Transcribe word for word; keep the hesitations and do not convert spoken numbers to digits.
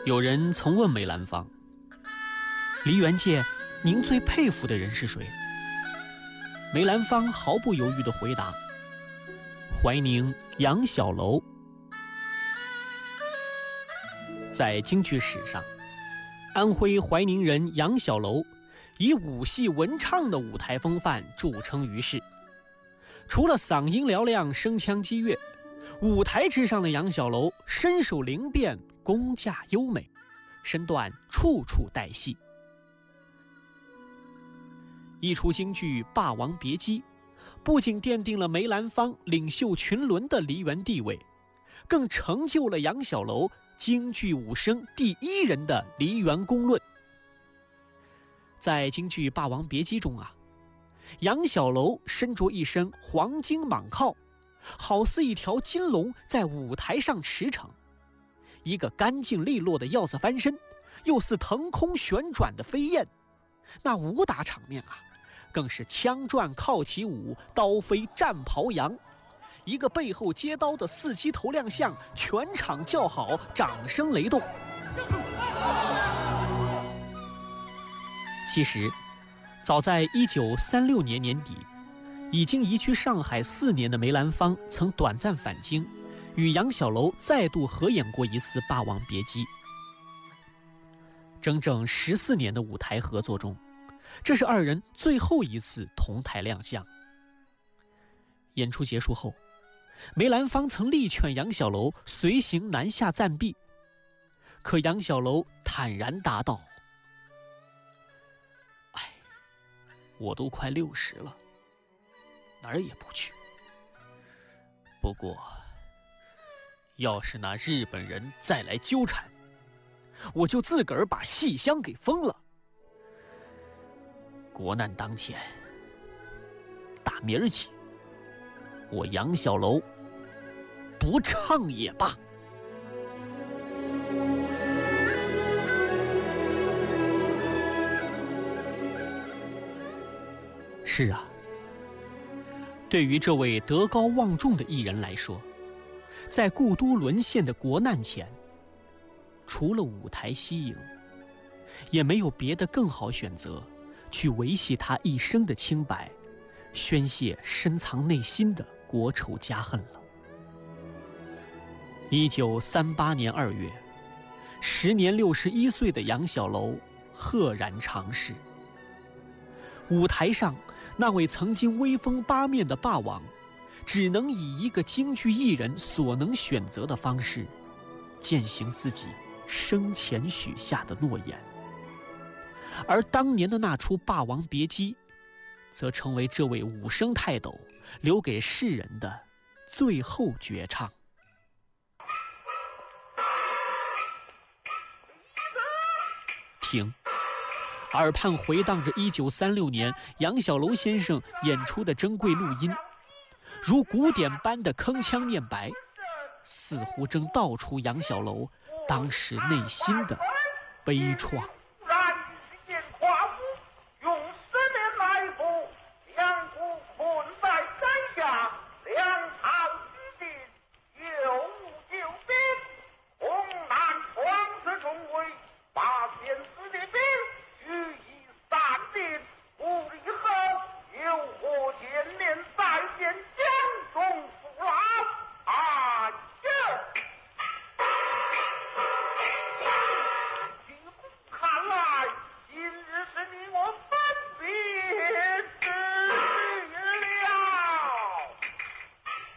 有人曾问梅兰芳：“梨园界，您最佩服的人是谁？”梅兰芳毫不犹豫地回答：“怀宁杨小楼。”在京剧史上，安徽怀宁人杨小楼以武戏文唱的舞台风范著称于世。除了嗓音嘹亮、声腔激越，舞台之上的杨小楼身手灵便、功架优美，身段处处带戏。一出京剧《霸王别姬》，不仅奠定了梅兰芳领袖群伦的梨园地位，更成就了杨小楼京剧武生第一人的梨园公论。在京剧《霸王别姬》中啊，杨小楼身着一身黄金蟒靠，好似一条金龙在舞台上驰骋，一个干净利落的鹞子翻身，又似腾空旋转的飞燕。那武打场面啊，更是枪转靠旗舞，刀飞战袍扬。一个背后接刀的四鸡头亮相，全场叫好，掌声雷动。其实早在一九三六年年底，已经移居上海四年的梅兰芳曾短暂返京，与杨小楼再度合演过一次《霸王别姬》。整整十四年的舞台合作中，这是二人最后一次同台亮相。演出结束后，梅兰芳曾力劝杨小楼随行南下暂避，可杨小楼坦然答道：“哎，我都快六十了，哪儿也不去。不过，要是那日本人再来纠缠，我就自个儿把戏箱给封了。国难当前，打明儿起，我杨小楼不唱也罢。”是啊，对于这位德高望重的艺人来说，在故都沦陷的国难前，除了舞台息影，也没有别的更好选择去维系他一生的清白，宣泄深藏内心的国仇家恨了。一九三八年二月，时年六十一岁的杨小楼赫然长逝。舞台上那位曾经威风八面的霸王，只能以一个京剧艺人所能选择的方式，践行自己生前许下的诺言。而当年的那出《霸王别姬》，则成为这位武生泰斗留给世人的最后绝唱。听，耳畔回荡着一九三六年杨小楼先生演出的珍贵录音，如古典般的铿锵念白，似乎正道出杨小楼当时内心的悲怆。